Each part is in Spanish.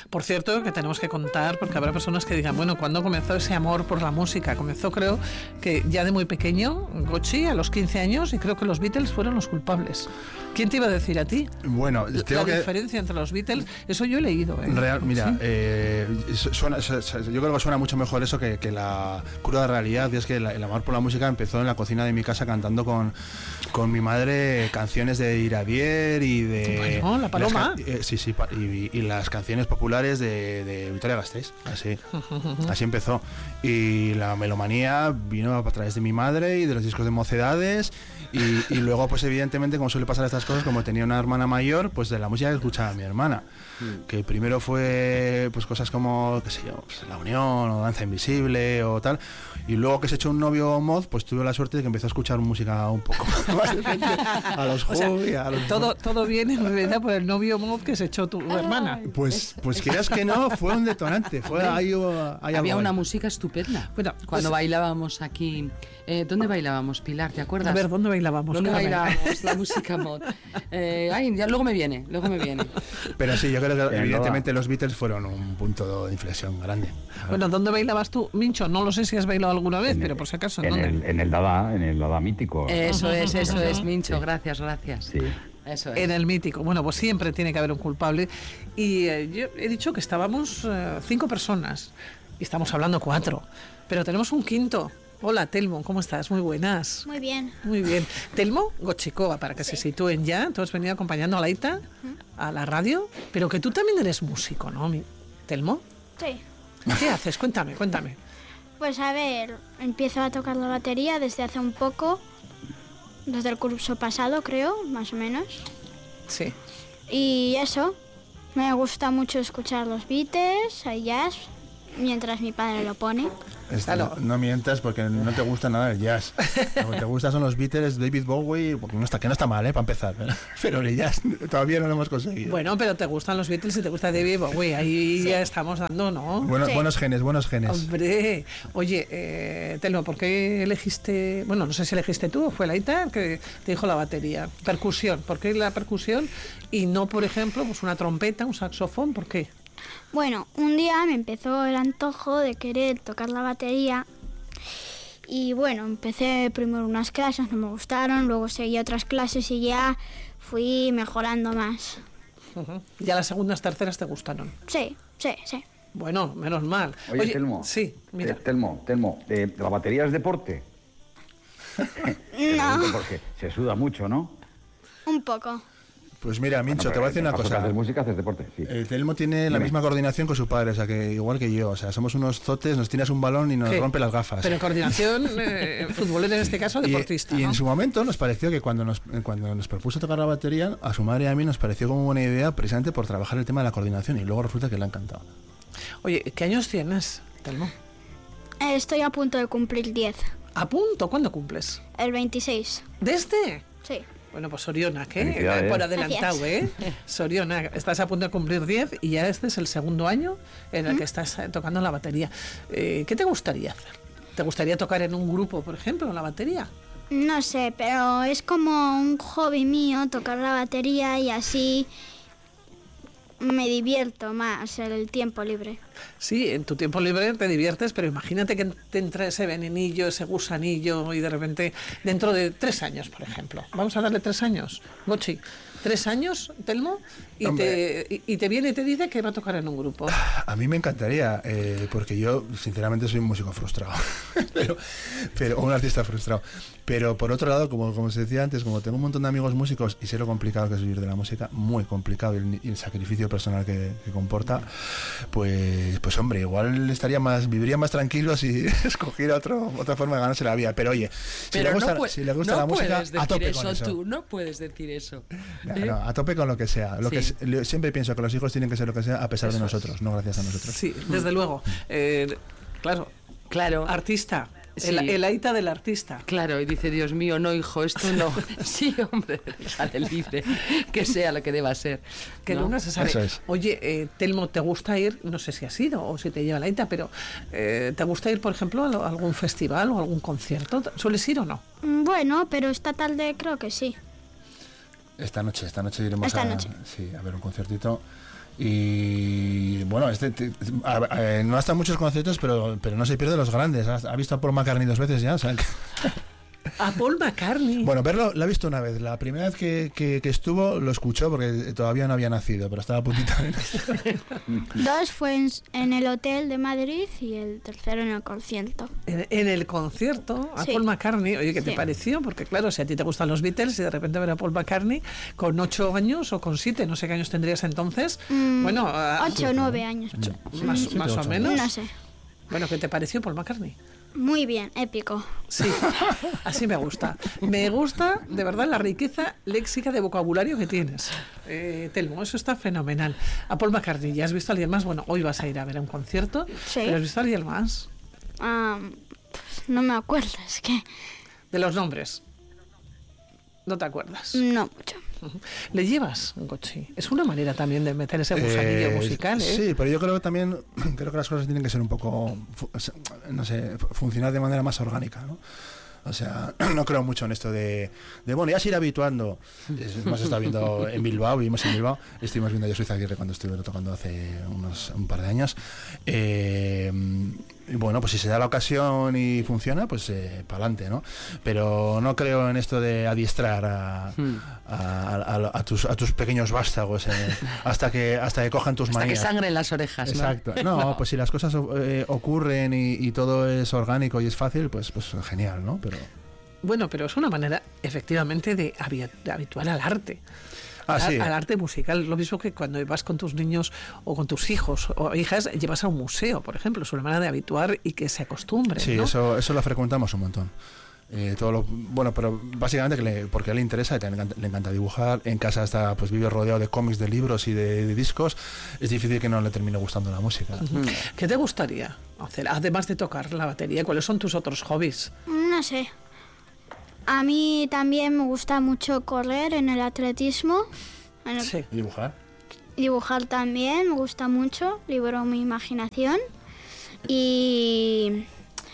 Por cierto, que tenemos que contar, porque habrá personas que digan, bueno, ¿cuándo comenzó ese amor por la música? Comenzó, creo, que ya de muy pequeño, Gochi, a los 15 años, y creo que los Beatles fueron los culpables. ¿Quién te iba a decir a ti? Bueno, la diferencia entre los Beatles, eso yo he leído. Mira, ¿sí? Yo creo que suena mucho mejor eso que la cruda realidad. Y es que el amor por la música empezó en la cocina de mi casa cantando con mi madre canciones de Iradier y de... Bueno, La Paloma. Y las canciones populares de Vitoria Gasteiz. Así empezó. Y la melomanía vino a través de mi madre y de los discos de Mocedades. Y luego, pues evidentemente, como suele pasar estas cosas, como tenía una hermana mayor, pues de la música que escuchaba mi hermana, que primero fue pues cosas como, qué sé yo, pues, La Unión o Danza Invisible o tal, y luego que se echó un novio mod, pues tuve la suerte de que empezó a escuchar música un poco más diferente a los jóvenes. A los todo viene en realidad por el novio mod que se echó tu hermana. Pues quieras que no, fue un detonante. Había una música estupenda. Bueno, cuando bailábamos aquí, ¿dónde bailábamos, Pilar? ¿Te acuerdas? A ver, ¿dónde bailábamos? ¿Dónde bailábamos la música mod? Ya luego me viene. Pero sí, yo creo que evidentemente los Beatles fueron un punto de inflexión grande. Bueno, ¿dónde bailabas tú, Mincho? No lo sé si has bailado alguna vez, pero por si acaso, en el Dada mítico. Eso es, Mincho, sí. Gracias. Sí. Eso es. En el mítico. Bueno, pues siempre tiene que haber un culpable. Y yo he dicho que estábamos 5 personas y estamos hablando 4, pero tenemos un quinto. Hola, Telmo, ¿cómo estás? Muy buenas. Muy bien. Muy bien. Telmo Gochikova, para que se sitúen ya. Tú has venido acompañando a Laita a la radio, pero que tú también eres músico, ¿no, Telmo? Sí. ¿Qué haces? Cuéntame. Pues a ver, empiezo a tocar la batería desde hace un poco, desde el curso pasado, creo, más o menos. Sí. Y eso, me gusta mucho escuchar los Beatles, el jazz, mientras mi padre lo pone. No mientas porque no te gusta nada el jazz. Lo que te gusta son los Beatles, David Bowie, porque que no está mal, para empezar. Pero el jazz todavía no lo hemos conseguido. Bueno, pero te gustan los Beatles y te gusta David Bowie. Ahí ya estamos dando, ¿no? Buenos genes. Hombre, oye, Telmo, ¿por qué elegiste? Bueno, no sé si elegiste tú o fue Laita que te dijo la batería. Percusión, ¿por qué la percusión? Y no, por ejemplo, pues una trompeta, un saxofón, ¿por qué? Bueno, un día me empezó el antojo de querer tocar la batería y bueno, empecé primero unas clases, no me gustaron, luego seguí otras clases y ya fui mejorando más. ¿Ya las segundas, terceras te gustaron? Sí. Bueno, menos mal. Oye, Telmo. Sí, mira. Telmo, ¿la batería es deporte? No. Porque se suda mucho, ¿no? Un poco. Pues mira, Mincho, te voy a decir una cosa. Haces música, haces deporte, sí. Telmo tiene la misma coordinación con su padre, o sea, que igual que yo. O sea, somos unos zotes, nos tiras un balón y nos rompe las gafas. Pero coordinación, futbolero en este caso, deportista. Y ¿no? En su momento nos pareció que cuando nos propuso tocar la batería, a su madre y a mí nos pareció como buena idea, precisamente por trabajar el tema de la coordinación, y luego resulta que le ha encantado. Oye, ¿qué años tienes, Telmo? Estoy a punto de cumplir 10. ¿A punto? ¿Cuándo cumples? El 26. ¿De este? Sí. Bueno, pues Soriona, ¿qué? Por adelantado, Soriona, estás a punto de cumplir 10 y ya este es el segundo año en el que estás tocando la batería. ¿Qué te gustaría hacer? ¿Te gustaría tocar en un grupo, por ejemplo, la batería? No sé, pero es como un hobby mío tocar la batería y así me divierto más en el tiempo libre. Sí, en tu tiempo libre te diviertes, pero imagínate que te entra ese venenillo, ese gusanillo y de repente dentro de 3 años, por ejemplo. Vamos a darle 3 años, Gochi. 3 años, Telmo, y te viene y te dice que va a tocar en un grupo. A mí me encantaría, porque yo sinceramente soy un músico frustrado, pero un artista frustrado. Pero por otro lado, como se decía antes, como tengo un montón de amigos músicos y sé lo complicado que es vivir de la música, muy complicado, y el sacrificio personal que comporta, pues hombre, igual viviría más tranquilo si escogiera otra forma de ganarse la vida. Pero oye, si le gusta la música, a tope con eso. Tú no puedes decir eso. No, a tope con lo que sea. Siempre pienso que los hijos tienen que ser lo que sea a pesar de nosotros, no gracias a nosotros. Sí, desde luego. Claro. Artista. Sí. El aita del artista. Claro, y dice, Dios mío, no, hijo, esto no. Sí, hombre, déjale libre, que sea lo que deba ser. Que nunca se sabe. Oye, Telmo, ¿te gusta ir? No sé si has ido o si te lleva la aita, pero ¿te gusta ir, por ejemplo, a algún festival o algún concierto? ¿Sueles ir o no? Bueno, pero esta tarde creo que sí. Esta noche iremos Esta noche. Sí, a ver un conciertito. Y bueno, no ha estado en muchos conciertos, pero no se pierde los grandes. Ha visto a Paul McCartney 2 veces ya, o sea, A Paul McCartney. Bueno, verlo lo ha visto una vez. La primera vez que estuvo lo escuchó porque todavía no había nacido, pero estaba a puntito. 2 fue en el hotel de Madrid y el tercero en el concierto. En el concierto a Sí. Paul McCartney, oye, ¿qué te Sí. pareció? Porque claro, si a ti te gustan los Beatles y de repente ver a Paul McCartney con 8 años o con 7, no sé qué años tendrías entonces, bueno, 8 o 9 años. más o menos. No sé. Bueno, ¿qué te pareció Paul McCartney? Muy bien, épico. Sí, así me gusta. Me gusta, de verdad, la riqueza léxica de vocabulario que tienes. Telmo, eso está fenomenal. A Paul McCartney, ¿ya has visto a alguien más? Bueno, hoy vas a ir a ver a un concierto. Sí. ¿Pero has visto a alguien más? Pues no me acuerdo, es que De los nombres. ¿No te acuerdas? no mucho. ¿Le llevas, Gochi? Es una manera también de meter ese gusanillo musical, ¿eh? Sí, pero yo creo que también que las cosas tienen que ser un poco, no sé, funcionar de manera más orgánica, ¿no? O sea, no creo mucho en esto de bueno, ya se irá habituando. Hemos estado viendo en Bilbao, vivimos en Bilbao, estuvimos viendo Yo Soy Zaguirre cuando estuve tocando hace un par de años. Y bueno, pues si se da la ocasión y funciona, pues para adelante, ¿no? Pero no creo en esto de adiestrar a tus pequeños vástagos hasta que cojan tus Hasta que manías. sangren las orejas, ¿no? Exacto. No, pues si las cosas ocurren y todo es orgánico y es fácil, pues genial, ¿no? Pero Bueno, pero es una manera, efectivamente, de habituar al arte. sí. Al arte musical. Lo mismo que cuando vas con tus niños o con tus hijos o hijas, llevas a un museo, por ejemplo. Es una manera de habituar y que se acostumbren, Sí, ¿no? eso lo frecuentamos un montón. Bueno, pero básicamente porque a él le interesa, le encanta dibujar. En casa está, pues vive rodeado de cómics, de libros y de discos. Es difícil que no le termine gustando la música. ¿Qué te gustaría hacer, además de tocar la batería? ¿Cuáles son tus otros hobbies? No sé. A mí también me gusta mucho correr en el atletismo. Sí. ¿Dibujar? Dibujar también, me gusta mucho. Libero mi imaginación. Y...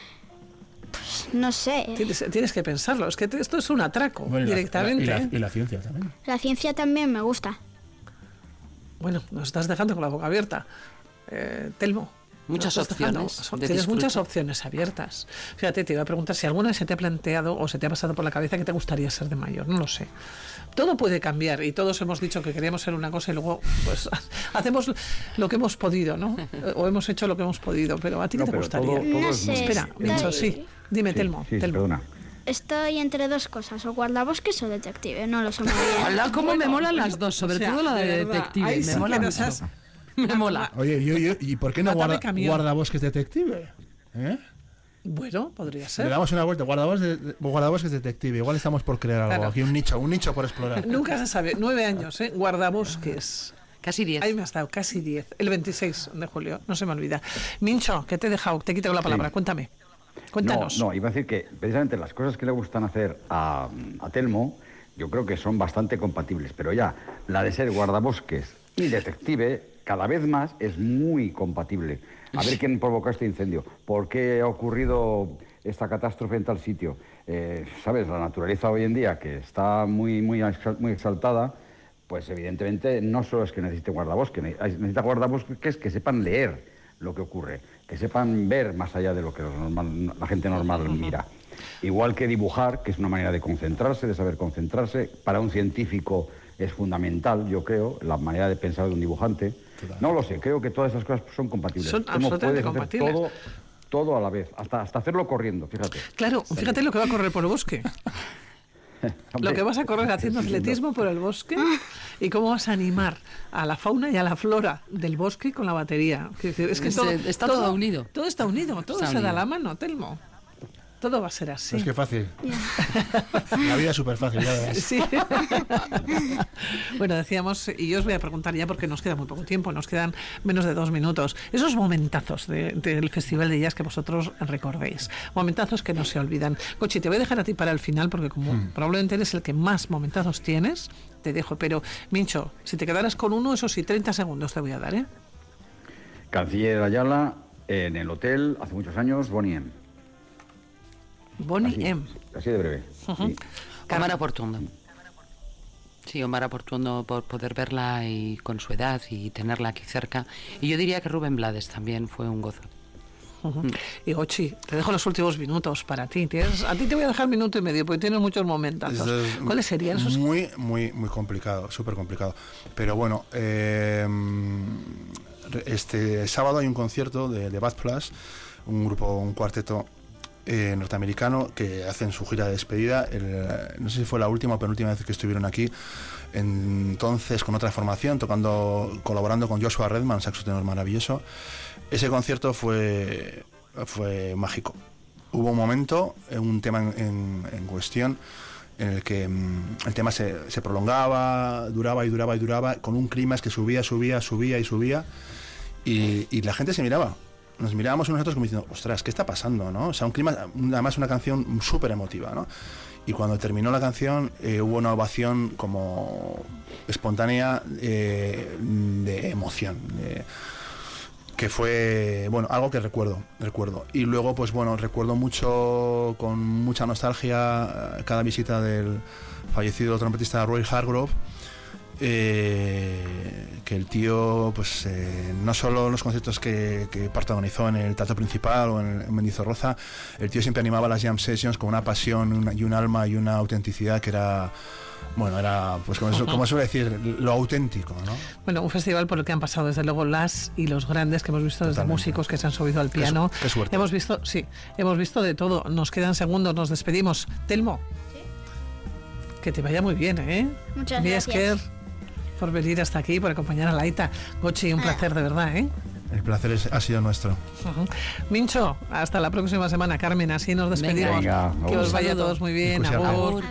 pues no sé. Tienes que pensarlo. Es que esto es un atraco, Bueno, directamente. y la ciencia también. La ciencia también me gusta. Bueno, nos estás dejando con la boca abierta. Telmo. Muchas nos estás dejando- opciones de Tienes muchas disfrute. opciones abiertas. Fíjate, te iba a preguntar si alguna vez se te ha planteado o se te ha pasado por la cabeza que te gustaría ser de mayor. No lo sé. Todo puede cambiar y todos hemos dicho que queríamos ser una cosa y luego pues hacemos lo que hemos podido, ¿no? O hemos hecho lo que hemos podido. Pero ¿a ti qué No, te pero gustaría? todo No es sé. muy- Espera, Mincho, sí. Dime, Sí, Telmo. sí, Telmo. perdona. Estoy entre 2 cosas, o guardabosques o detective, no lo sé muy bien. Hola, cómo me molan las dos, sobre O sea, todo la de verdad, detective. ahí Me sí mola que mucho. nos has- Me mola. Oye, ¿y por qué no Mátame camión. guardabosques detective? ¿Eh? Bueno, podría Le ser. damos una vuelta, guardabosques detective. Igual estamos por crear algo. Claro. Aquí un nicho por explorar. Nunca se sabe. 9 años, ¿eh? Guardabosques. Casi 10. Ahí me ha estado, casi 10. El 26 de julio, no se me olvida. Mincho, ¿qué te he dejado? Te he quitado la palabra. Sí. Cuéntame. Cuéntanos. No, iba a decir que precisamente las cosas que le gustan hacer a Telmo, yo creo que son bastante compatibles, pero ya la de ser guardabosques y detective, cada vez más es muy compatible. A ver quién provocó este incendio, por qué ha ocurrido esta catástrofe en tal sitio. ¿Sabes? La naturaleza hoy en día, que está muy exaltada, pues evidentemente no solo es que necesite guardabosques, necesita guardabosques que sepan leer lo que ocurre, que sepan ver más allá de lo que la gente normal mira. Igual que dibujar, que es una manera de concentrarse, de saber concentrarse. Para un científico es fundamental, yo creo, la manera de pensar de un dibujante. No lo sé, creo que todas esas cosas son compatibles. Son Cómo absolutamente puedes hacer compatibles. todo a la vez, hasta hacerlo corriendo, fíjate. Claro, fíjate lo que va a correr por el bosque. Lo que vas a correr haciendo atletismo por el bosque y cómo vas a animar a la fauna y a la flora del bosque con la batería. Quiero decir, es que Está todo unido. Todo está unido, todo Está se da unido. la mano, Telmo. Todo va a ser así. Es que fácil. La vida es súper fácil, ya verás. Sí. Bueno, decíamos, y yo os voy a preguntar ya porque nos queda muy poco tiempo, nos quedan menos de 2 minutos. Esos momentazos del Festival de Jazz que vosotros recordéis, momentazos que no se olvidan. Cochi, te voy a dejar a ti para el final porque como probablemente eres el que más momentazos tienes, te dejo. Pero, Mincho, si te quedaras con uno, eso sí, 30 segundos te voy a dar, ¿eh? Canciller Ayala, en el hotel, hace muchos años, Bonnie M. Bonnie Así, M. así de breve. Sí. Cámara oportuna. Sí, Omar Portuondo, por poder verla y con su edad y tenerla aquí cerca. Y yo diría que Rubén Blades también fue un gozo. Y Gochi, te dejo los últimos minutos para ti. A ti te voy a dejar 1.5 minutos porque tienes muchos momentos. ¿Cuáles serían esos? Muy complicado, súper complicado. Pero bueno, este sábado hay un concierto de Bad Plus, un cuarteto norteamericano que hacen su gira de despedida. No sé si fue la última o penúltima vez que estuvieron aquí. Entonces, con otra formación, colaborando con Joshua Redman, un saxo tenor maravilloso. Ese concierto fue mágico. Hubo un momento, un tema en cuestión, en el que el tema se prolongaba, duraba, con un clímax que subía, y la gente se miraba. Nos mirábamos unos otros como diciendo, ostras, ¿qué está pasando? ¿No? O sea, un clima, además una canción súper emotiva, ¿no? Y cuando terminó la canción hubo una ovación como espontánea de emoción, que fue, bueno, algo que recuerdo. Y luego, pues bueno, recuerdo mucho, con mucha nostalgia, cada visita del fallecido trompetista Roy Hargrove, que el tío, pues no solo los conciertos que protagonizó en el Teatro Principal o en Mendizorroza, el tío siempre animaba las jam sessions con una pasión y un alma y una autenticidad que era... Bueno, era, pues como suele decir, lo auténtico, ¿no? Bueno, un festival por el que han pasado desde luego las y los grandes que hemos visto, desde músicos que se han subido al piano. Qué suerte. Hemos visto de todo. Nos quedan segundos, nos despedimos. Telmo, que te vaya muy bien, ¿eh? Muchas Biesker, gracias por venir hasta aquí, por acompañar a Laita. Gochi, un placer de verdad, ¿eh? El placer ha sido nuestro. Mincho, hasta la próxima semana. Carmen, así nos despedimos. Venga, que os vaya a todos muy bien. Agur.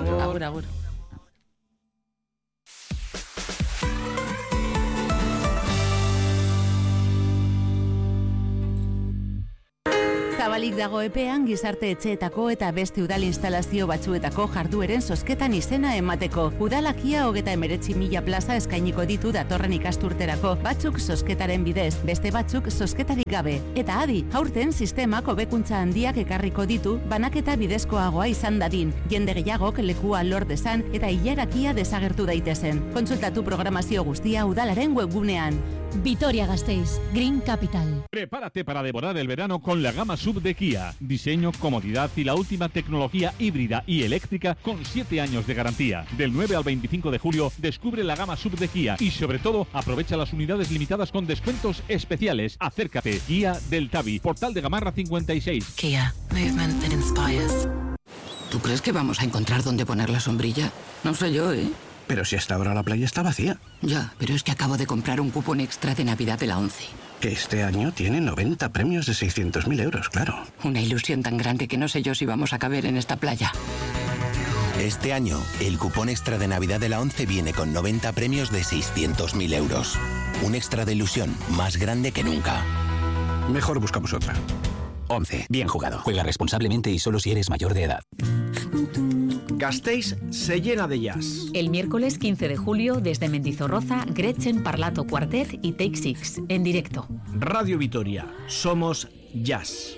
Zabalik dago epean gizarte etxeetako eta beste udal instalazio batzuetako jardueren zozketan izena emateko. Udalakia 39.000 plaza eskainiko ditu datorren ikasturterako, batzuk zozketaren bidez, beste batzuk zozketarik gabe. Eta adi, aurten sistemak hobekuntza handiak ekarriko ditu, banaketa bidezkoagoa izan dadin, jende gehiagok lekua lor dezan eta ilarakia desagertu daitezen. Kontsultatu programazio guztia udalaren webgunean. Vitoria-Gasteiz, Green Capital. Prepárate para devorar el verano con la gama sub de Kia. Diseño, comodidad y la última tecnología híbrida y eléctrica con 7 años de garantía. Del 9 al 25 de julio descubre la gama sub de Kia y sobre todo aprovecha las unidades limitadas con descuentos especiales. Acércate. Kia del Tabi, Portal de Gamarra 56. Kia, movement that inspires. ¿Tú crees que vamos a encontrar dónde poner la sombrilla? No sé yo, ¿eh? Pero si hasta ahora la playa está vacía. Ya, pero es que acabo de comprar un cupón extra de Navidad de la ONCE. Que este año tiene 90 premios de 600.000 euros, claro. Una ilusión tan grande que no sé yo si vamos a caber en esta playa. Este año, el cupón extra de Navidad de la ONCE viene con 90 premios de 600.000 euros. Un extra de ilusión más grande que nunca. Mejor buscamos otra. ONCE, bien jugado. Juega responsablemente y solo si eres mayor de edad. Gasteiz se llena de jazz. El miércoles 15 de julio, desde Mendizorroza, Gretchen Parlato Quartet y Take Six, en directo. Radio Vitoria, somos jazz.